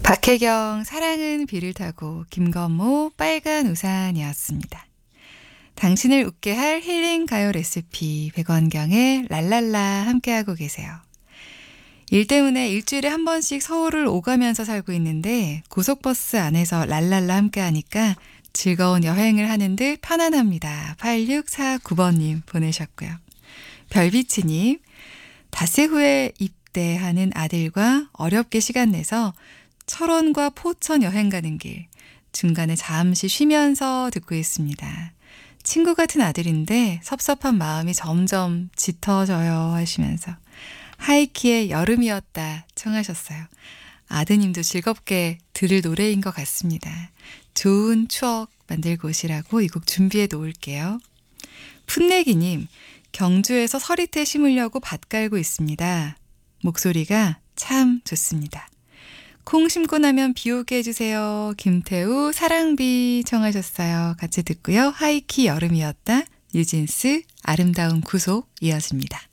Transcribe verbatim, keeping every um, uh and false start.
박혜경 사랑은 비를 타고, 김건모 빨간 우산이었습니다. 당신을 웃게 할 힐링 가요 레시피 백원경의 랄랄라 함께하고 계세요. 일 때문에 일주일에 한 번씩 서울을 오가면서 살고 있는데 고속버스 안에서 랄랄라 함께하니까 즐거운 여행을 하는 듯 편안합니다. 팔육사구 번님 보내셨고요. 별비치님, 닷새 후에 입대하는 아들과 어렵게 시간 내서 철원과 포천 여행 가는 길, 중간에 잠시 쉬면서 듣고 있습니다. 친구 같은 아들인데 섭섭한 마음이 점점 짙어져요 하시면서 하이키의 여름이었다 청하셨어요. 아드님도 즐겁게 들을 노래인 것 같습니다. 좋은 추억 만들고 오시라고 이 곡 준비해 놓을게요. 풋내기님, 경주에서 서리태 심으려고 밭 깔고 있습니다. 목소리가 참 좋습니다. 콩 심고 나면 비 오게 해주세요. 김태우 사랑비 청하셨어요. 같이 듣고요. 하이키 여름이었다. 뉴진스 아름다운 구속 이어집니다.